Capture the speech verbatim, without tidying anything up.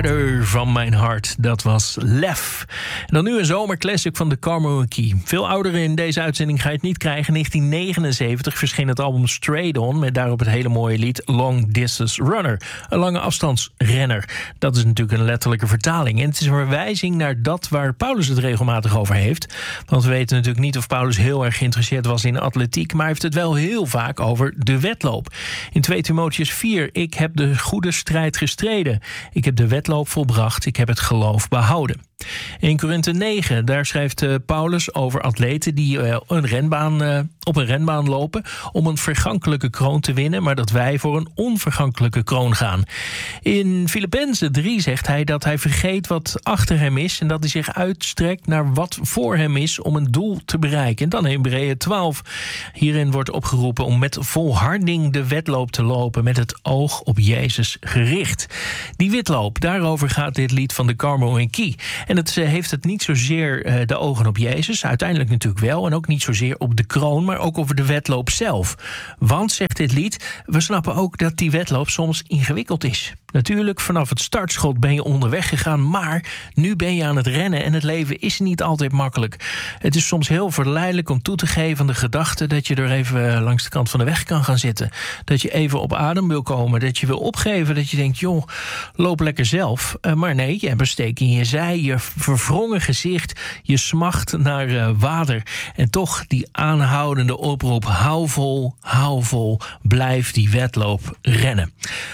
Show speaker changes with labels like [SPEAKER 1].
[SPEAKER 1] Verder van mijn hart, dat was Lef. En dan nu een zomerclassic van de Carmo and Key. Veel ouderen in deze uitzending ga je het niet krijgen. negentien negenenzeventig verscheen het album Straight On met daarop het hele mooie lied Long Distance Runner. Een lange afstandsrenner. Dat is natuurlijk een letterlijke vertaling. En het is een verwijzing naar dat waar Paulus het regelmatig over heeft. Want we weten natuurlijk niet of Paulus heel erg geïnteresseerd was in atletiek, maar hij heeft het wel heel vaak over de wedloop. In twee Timotheüs vier, ik heb de goede strijd gestreden. Ik heb de wedloop volbracht, ik heb het geloof behouden. In Korinthe negen, daar schrijft uh, Paulus over atleten die uh, een renbaan, uh, op een renbaan lopen om een vergankelijke kroon te winnen, maar dat wij voor een onvergankelijke kroon gaan. In Filippenzen drie zegt hij dat hij vergeet wat achter hem is en dat hij zich uitstrekt naar wat voor hem is om een doel te bereiken. En dan in Hebreeën twaalf. Hierin wordt opgeroepen om met volharding de wedloop te lopen met het oog op Jezus gericht. Die wedloop, daarover gaat dit lied van de Carmo and Key. En het heeft het niet zozeer uh, de ogen op Jezus, uiteindelijk natuurlijk wel, en ook niet zozeer op de kroon, maar ook over de wedloop zelf. Want, zegt dit lied, we snappen ook dat die wedloop soms ingewikkeld is. Natuurlijk, vanaf het startschot ben je onderweg gegaan, maar nu ben je aan het rennen en het leven is niet altijd makkelijk. Het is soms heel verleidelijk om toe te geven aan de gedachte dat je er even langs de kant van de weg kan gaan zitten. Dat je even op adem wil komen, dat je wil opgeven, dat je denkt, joh, loop lekker zelf. Uh, maar nee, je hebt een steek in je zij, je verwrongen gezicht, je smacht naar uh, water. En toch die aanhoudende oproep, hou vol, hou vol, blijf die wedloop rennen.